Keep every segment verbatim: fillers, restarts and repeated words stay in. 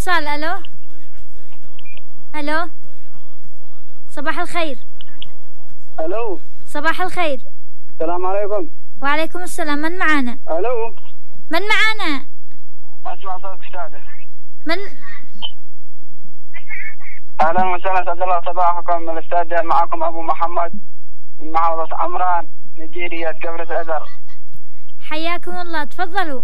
اتصال. الو الو صباح الخير. الو صباح الخير. السلام عليكم. وعليكم السلام. من معانا؟ الو من معانا؟ ما اسمع صوتك استاذه. من اهلا وسهلا، اسعد الله صباحكم. الاستاذ معكم ابو محمد من محافظه عمران نجيريه كبرة الأذر. حياكم الله، تفضلوا.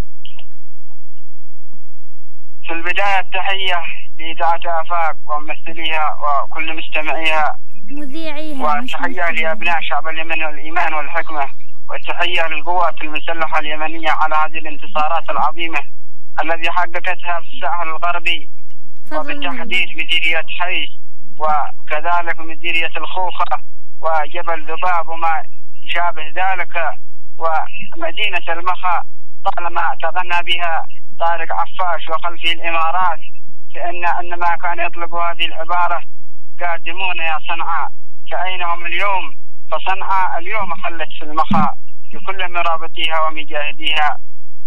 في البدايه التحيه لإذاعة آفاق وممثليها وكل مستمعيها مذيعيها، وتحيه لابناء شعب اليمن والايمان والحكمه، وتحيه للقوات المسلحه اليمنيه على هذه الانتصارات العظيمه التي حققتها في الساحل الغربي، وبالتحديد مديريه حيس وكذلك مديريه الخوخه وجبل ذباب وما شابه ذلك ومدينه المخا. طالما تغنى بها طارق عفاش وخلفه الامارات، فان انما كان يطلق هذه العباره: قادمون يا صنعاء، فأينهم اليوم؟ فصنعاء اليوم حلت في المخا لكل مرابطيها ومجاهديها.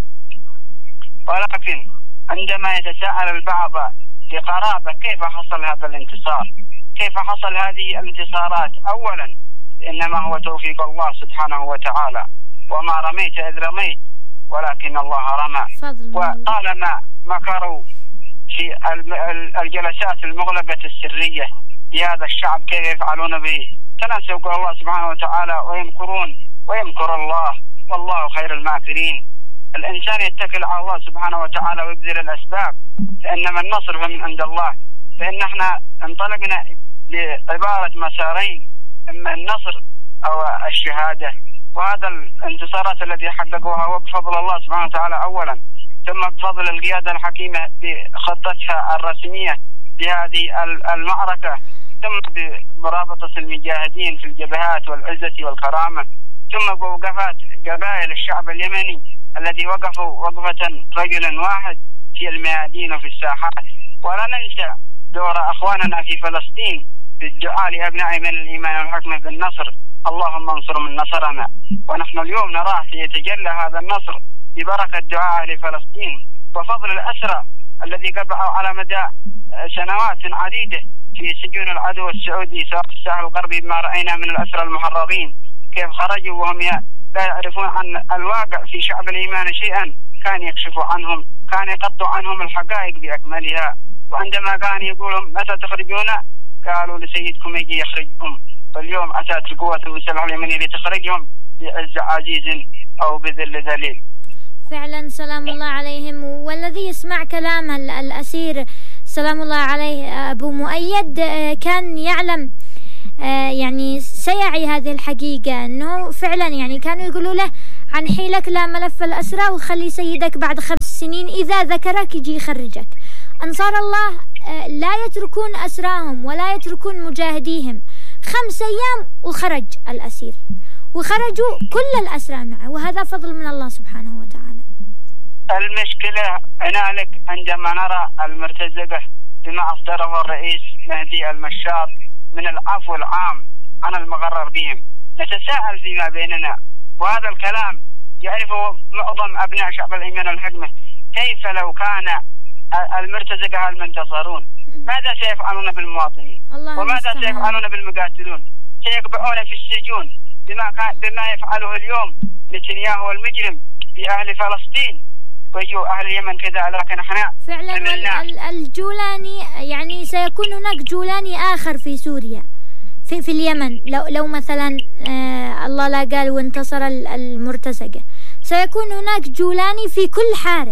ولكن عندما يتساءل البعض بقرابة كيف حصل هذا الانتصار، كيف حصل هذه الانتصارات، أولا إنما هو توفيق الله سبحانه وتعالى، وما رميت إذ رميت ولكن الله رمى. وطالما مكروا في الجلسات المغلقة السرية بهذا الشعب كيف يفعلون به، تناسوا قول الله سبحانه وتعالى: ويمكرون ويمكر الله والله خير الماكرين. الإنسان يتكل على الله سبحانه وتعالى ويبذل الأسباب، فإنما النصر من عند الله. فإن احنا انطلقنا لعبارة مسارين: إما النصر أو الشهادة. وهذا الانتصارات التي حققوها هو بفضل الله سبحانه وتعالى أولا، ثم بفضل القيادة الحكيمة بخطتها الرسمية بهذه المعركة، ثم بمرابطة المجاهدين في الجبهات والعزة والكرامة، ثم بوقفات قبائل الشعب اليمني الذي وقفوا وقفة رجل واحد في الميادين وفي الساحات. ولا ننسى دور أخواننا في فلسطين بالدعاء لأبناء من الإيمان والحكمة بالنصر: اللهم انصر من نصرنا. ونحن اليوم نراه سيتجلى هذا النصر ببركة دعاء أهل فلسطين وفضل الأسرى الذي قبعوا على مدى سنوات عديدة في سجون العدو السعودي سواء في الساحل الغربي، بما رأينا من الأسرى المحررين كيف خرجوا وهم لا يعرفون عن الواقع في شعب الإيمان شيئا، كان يكشفوا عنهم، كان يقطع عنهم الحقائق بأكملها. وعندما كان يقولهم متى تخرجون، قالوا لسيدكم يجي يخرجكم. فاليوم أتت القوات المسلحة اليمنية لتخرجهم بعز عزيز أو بذل ذليل. فعلا سلام الله عليهم. والذي يسمع كلام الأسير سلام الله عليه أبو مؤيد كان يعلم يعني سيعي هذه الحقيقة، أنه فعلا يعني كانوا يقولوا له: عن حيلك لا ملف الأسرى، وخلي سيدك بعد خمس سنين إذا ذكرك يجي يخرجك. أنصار الله لا يتركون أسراهم ولا يتركون مجاهديهم. خمس أيام وخرج الأسير، وخرجوا كل الأسرى معه، وهذا فضل من الله سبحانه وتعالى. المشكلة هنالك عندما نرى المرتزقة بما أصدره الرئيس مهدي المشاط من العفو العام عن المغرر بهم، نتساءل فيما بيننا، وهذا الكلام يعرفه معظم أبناء شعب الإيمان والحكمة: كيف لو كان المرتزقة هل منتصرون؟ ماذا سيفعلون بالمواطنين؟ وماذا سيفعلون بالمقاتلون؟ سيقبعون في السجون بما, بما يفعله اليوم نتنياهو المجرم في أهل فلسطين، ويجوا أهل اليمن كذا. لكن احنا فعلا الجولاني يعني سيكون هناك جولاني آخر في سوريا، في في اليمن. لو لو مثلا آه الله لا قال وانتصر المرتزقة، سيكون هناك جولاني في كل حارة.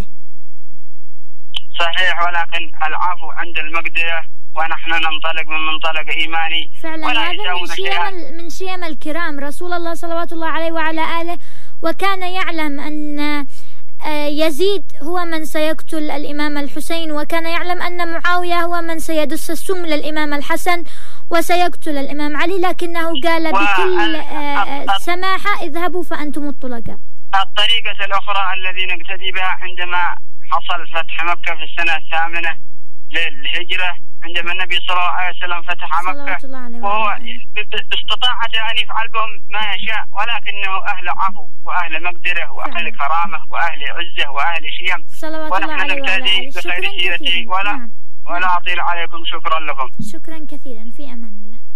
صحيح، ولكن العفو عند المقدرة، ونحن ننطلق من منطلق إيماني. فعلا هذا من شيم من شيم الكرام رسول الله صلوات الله عليه وعلى آله، وكان يعلم أن يزيد هو من سيقتل الإمام الحسين، وكان يعلم أن معاوية هو من سيدس السم للإمام الحسن وسيقتل الإمام علي، لكنه قال بكل سماحة: اذهبوا فأنتم الطلقاء. الطريقة الأخرى الذي نقتدي بها عندما حصل فتح مكة في السنة الثامنة للهجرة، عندما النبي صلى الله عليه وسلم فتح مكة، وهو باستطاعته أن يفعل بهم ما يشاء، ولكنه أهل عفو وأهل مقدرة وأهل كرامة وأهل عزة وأهل شيم، ونحن نقتدي بخير سيرته. ولا ولا أطيل عليكم. شكرا لكم. شكرا كثيرا، في أمان الله.